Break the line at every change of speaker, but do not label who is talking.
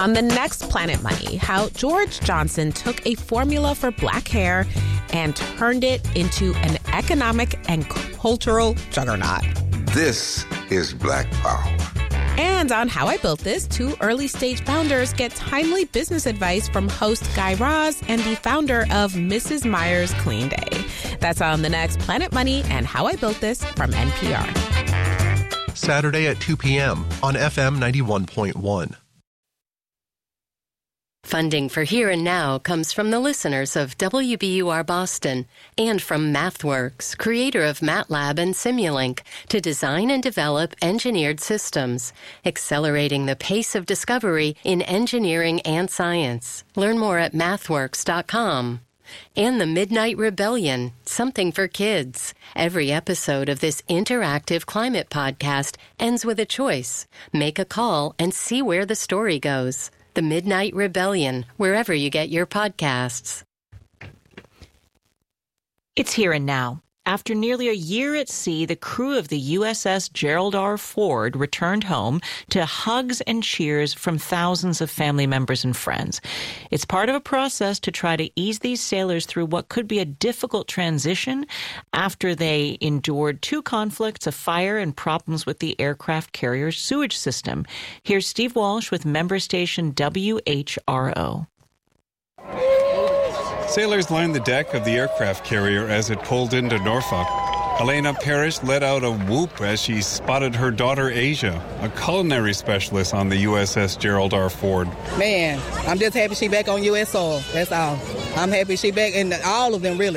On the next Planet Money, how George Johnson took a formula for black hair and turned it into an economic and cultural juggernaut.
This is Black Power.
And on How I Built This, two early-stage founders get timely business advice from host Guy Raz and the founder of Mrs. Meyer's Clean Day. That's on the next Planet Money and How I Built This from NPR.
Saturday at 2 p.m. on FM 91.1.
Funding for Here and Now comes from the listeners of WBUR Boston and from MathWorks, creator of MATLAB and Simulink, to design and develop engineered systems, accelerating the pace of discovery in engineering and science. Learn more at mathworks.com. And the Midnight Rebellion, something for kids. Every episode of this interactive climate podcast ends with a choice. Make a call and see where the story goes. The Midnight Rebellion, wherever you get your podcasts.
It's Here and Now. After nearly a year at sea, the crew of the USS Gerald R. Ford returned home to hugs and cheers from thousands of family members and friends. It's part of a process to try to ease these sailors through what could be a difficult transition after they endured two conflicts, a fire and problems with the aircraft carrier's sewage system. Here's Steve Walsh with member station WHRO.
Sailors lined the deck of the aircraft carrier as it pulled into Norfolk. Helena Parrish let out a whoop as she spotted her daughter Asia, a culinary specialist on the USS Gerald R. Ford.
Man, I'm just happy she back on U.S. soil. That's all. I'm happy she back, and all of them really.